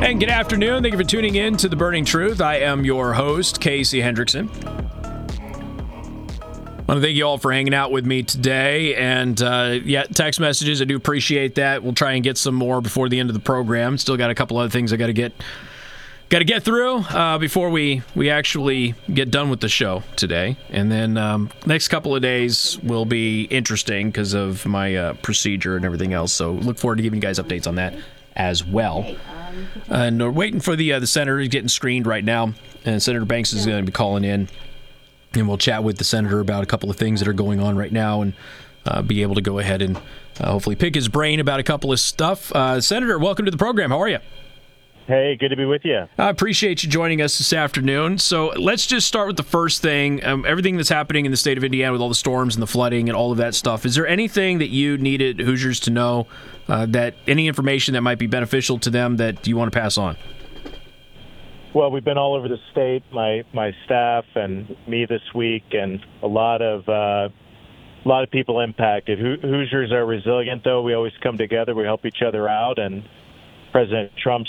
And good afternoon. Thank you for tuning in to The Burning Truth. I am your host, Casey Hendrickson. I want to thank you all for hanging out with me today. And text messages, I do appreciate that. We'll try and get some more before the end of the program. Still got a couple other things I got to get through before we actually get done with the show today. And then next couple of days will be interesting because of my procedure and everything else. So look forward to giving you guys updates on that as well. And we're waiting for the senator. He's getting screened right now. And Senator Banks is going to be calling in. And we'll chat with the senator about a couple of things that are going on right now and be able to go ahead and hopefully pick his brain about a couple of stuff. Senator, welcome to the program. How are you? Hey, good to be with you. I appreciate you joining us this afternoon. So let's just start with the first thing. Everything that's happening in the state of Indiana with all the storms and the flooding and all of that stuff. Is there anything that you needed Hoosiers to know, that any information that might be beneficial to them that you want to pass on? Well, we've been all over the state, my staff and me this week, and a lot of people impacted. Hoosiers are resilient, though. We always come together. We help each other out, and President Trump's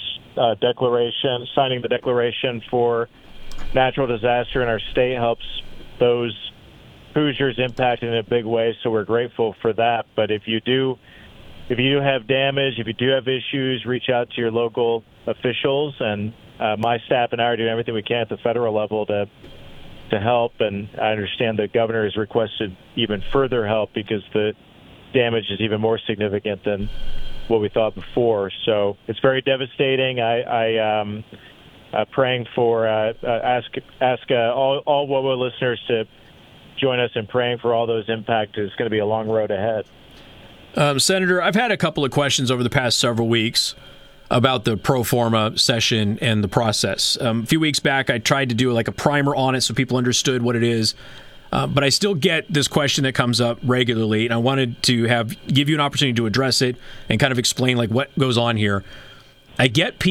signing the declaration for natural disaster in our state helps those Hoosiers impacted in a big way, so we're grateful for that. But if you do have damage, if you do have issues, reach out to your local officials, and my staff and I are doing everything we can at the federal level to help. And I understand the governor has requested even further help because the damage is even more significant than what we thought before. So it's very devastating. I praying for ask all WOWO listeners to join us in praying for all those impacted. It's going to be a long road ahead. Senator, I've had a couple of questions over the past several weeks about the pro forma session and the process. A few weeks back, I tried to do like a primer on it so people understood what it is. But I still get this question that comes up regularly, and I wanted to give you an opportunity to address it and kind of explain like what goes on here. I get